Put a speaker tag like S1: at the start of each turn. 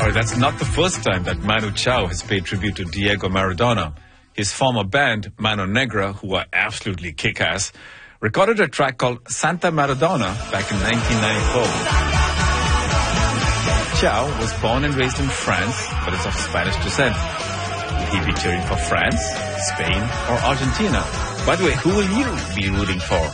S1: Sorry, that's not the first time that Manu Chao has paid tribute to Diego Maradona. His former band, Mano Negra, who are absolutely kick-ass, recorded a track called Santa Maradona back in 1994. Chao was born and raised in France, but is of Spanish descent. Will he be cheering for France, Spain, or Argentina? By the way, who will you be rooting for?